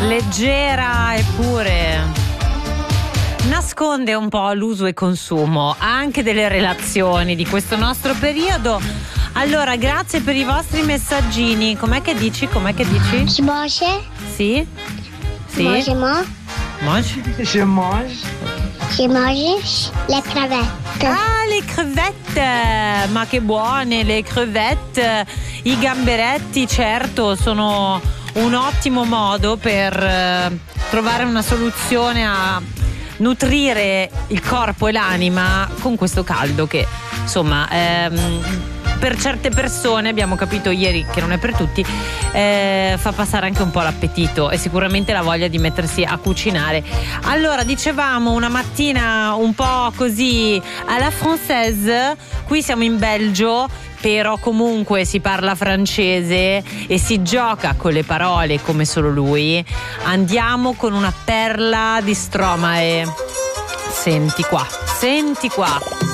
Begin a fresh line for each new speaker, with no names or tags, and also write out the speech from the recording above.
leggera eppure nasconde un po' l'uso e consumo anche delle relazioni di questo nostro periodo. Allora, grazie per i vostri messaggini. Com'è che dici?
Je mange.
Sì? Sì?
Mange.
Mange?
Je mange.
Je mange le crevette.
Ah, le crevette! Ma che buone le crevette! I gamberetti, certo, sono un ottimo modo per trovare una soluzione a nutrire il corpo e l'anima con questo caldo che, insomma, per certe persone, abbiamo capito ieri che non è per tutti, fa passare anche un po' l'appetito e sicuramente la voglia di mettersi a cucinare. Allora, dicevamo, una mattina un po' così alla française, qui siamo in Belgio, però comunque si parla francese e si gioca con le parole come solo lui. Andiamo con una perla di Stromae. Senti qua.